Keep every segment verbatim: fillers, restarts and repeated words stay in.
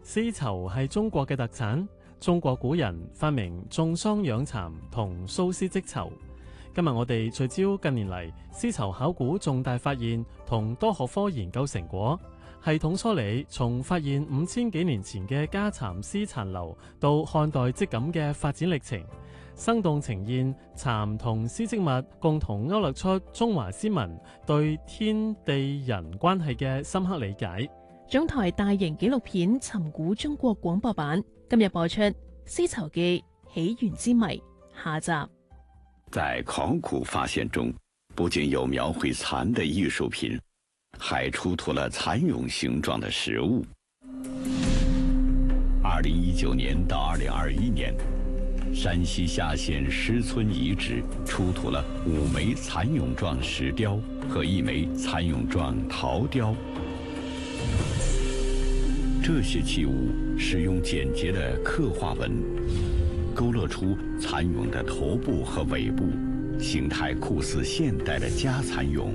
絲綢係中國嘅特產，中國古人發明種桑養蠶同繅絲織綢。今日我哋聚焦近年嚟絲綢考古重大發現同多學科研究成果，系統梳理從發現五千幾年前嘅家蠶絲殘留到漢代織錦嘅發展歷程，生動呈現蠶同絲織物共同勾勒出中華先民對天地人關係嘅深刻理解。 中台大型紀錄片《尋古中國》廣播版今日播出《絲綢記起源之謎》下集。 在考古發現中，不僅有描繪蠶的藝術品，還出土了蠶蛹形狀的實物。二零一九年到二零二一年，山西夏縣石村遺址出土了五枚蠶蛹狀石雕和一枚蠶蛹狀陶雕。這些器物使用簡潔的刻畫紋，勾勒出蠶蛹的頭部和尾部，形態酷似現代的家蠶蛹。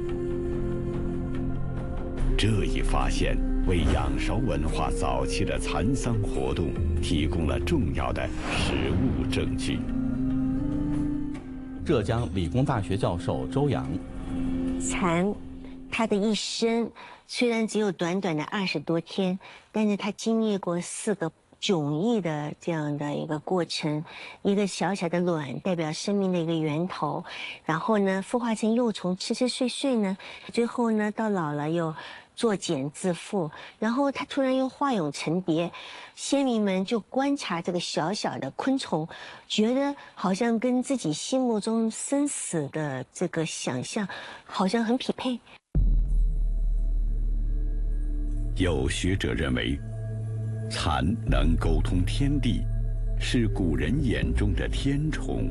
這一發現為仰韶文化早期的蠶桑活動提供了重要的實物證據。 浙江理工大學教授周洋， 蠶，它的一生雖然只有短短的二十多天，但是它經歷過四個迥異的這樣的一個過程。一個小小的卵代表生命的一個源頭，然後呢孵化成幼蟲，吃吃睡睡呢，最後呢到老了又作繭自覆，然後它突然又化蛹成蝶。先民們就觀察這個小小的昆蟲，覺得好像跟自己心目中生死的這個想象好像很匹配。 有學者認為，蠶能溝通天地，是古人眼中的天蟲。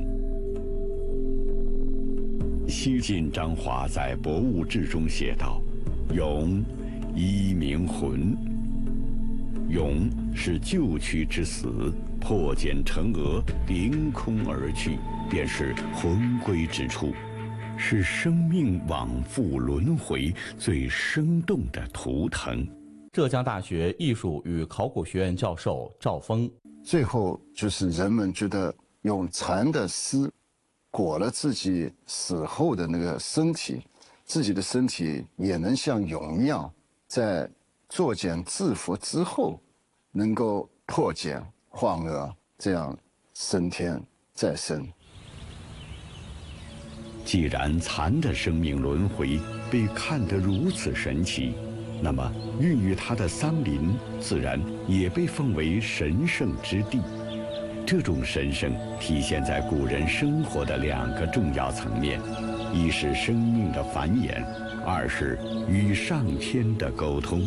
西晉張華在《博物志》中寫道：蛹，一名魂。蛹是舊軀之死，破繭成蛾，凌空而去，便是魂歸之處，是生命往復輪迴最生動的圖騰。 浙江大學藝術與考古學院教授趙峰， 最後就是人們覺得用蠶的絲裹了自己死後的那個身體，自己的身體也能像蛹一樣，在作繭自覆之後，能夠破繭化蛾，這樣升天再生。 既然蠶的生命輪迴被看得如此神奇，那麼孕育它的桑林自然也被奉為神聖之地。這種神聖體現在古人生活的兩個重要層面，一是生命的繁衍，二是與上天的溝通。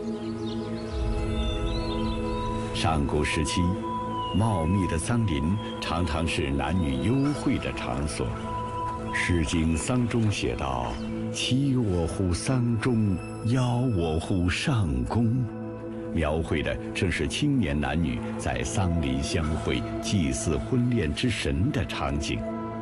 上古時期，茂密的桑林常常是男女幽會的場所。《詩經·桑中》寫道：棲我乎桑中，邀我乎上宮。描繪的正是青年男女在桑林相會祭祀婚戀之神的場景。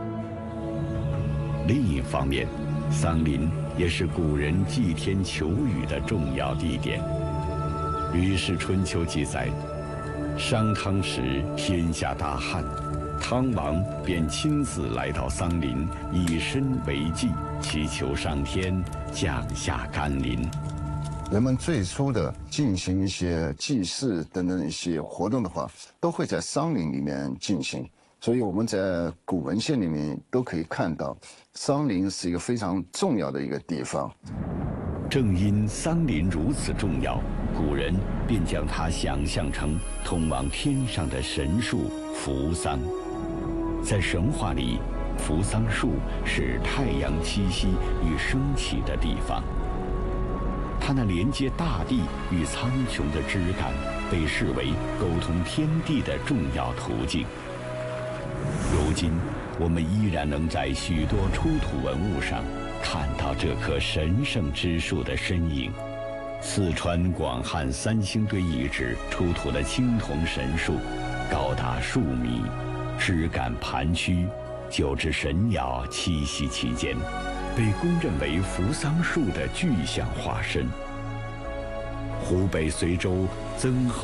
另一方面，桑林也是古人祭天求雨的重要地點。《吕氏春秋》記載，商湯時天下大旱，湯王便親自來到桑林，以身為祭，祈求上天降下甘霖。 人們最初的進行一些祭祀等等一些活動的話，都會在桑林裡面進行。所以我們在古文獻裡面都可以看到，桑林是一個非常重要的一個地方。 正因桑林如此重要，古人便將它想象成通往天上的神樹扶桑。在神話裡，扶桑樹是太陽棲息與升起的地方。它那連接大地與蒼穹的枝幹，被視為溝通天地的重要途徑。如今，我們依然能在許多出土文物上看到這棵神聖之樹的身影。四川廣漢三星堆遺址出土的青銅神樹，高達數米，枝幹盤曲，九隻神鳥棲息其間，被公認為扶桑樹的具象化身。湖北隨州曾侯